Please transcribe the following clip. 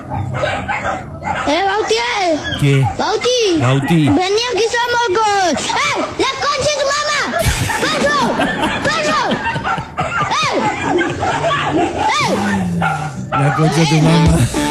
Bauti, ¿Qué? Bauti. Bauti. Vení aquí somos con... ¡La concha de tu mamá! ¡Perro! ¡Perro! La concha de tu mamá.